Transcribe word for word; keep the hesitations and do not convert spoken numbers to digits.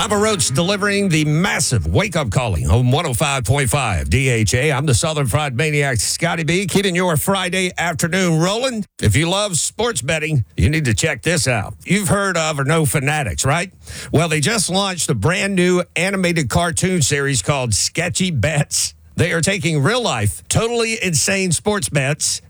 Papa Roach delivering the massive wake-up calling on one oh five point five D H A. I'm the Southern Fried Maniac, Scotty B, keeping your Friday afternoon rolling. If you love sports betting, you need to check this out. You've heard of or know Fanatics, right? Well, they just launched a brand new animated cartoon series called Sketchy Bets. They are taking real-life, totally insane sports bets